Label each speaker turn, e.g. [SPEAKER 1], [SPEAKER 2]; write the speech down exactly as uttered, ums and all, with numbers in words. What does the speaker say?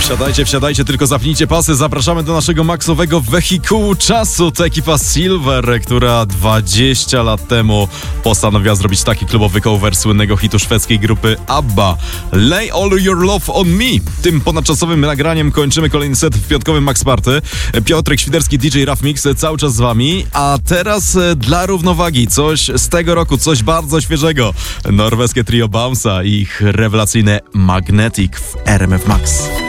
[SPEAKER 1] Wsiadajcie, wsiadajcie, tylko zapnijcie pasy. Zapraszamy do naszego maksowego wehikułu czasu. To ekipa Silver, która dwadzieścia lat temu postanowiła zrobić taki klubowy cover słynnego hitu szwedzkiej grupy ABBA. Lay all your love on me. Tym ponadczasowym nagraniem kończymy kolejny set w piątkowym Max Party. Piotrek Świderski, D J Raf Mix cały czas z wami. A teraz dla równowagi coś z tego roku, coś bardzo świeżego. Norweskie trio Bounce'a i ich rewelacyjne Magnetic w R M F Max.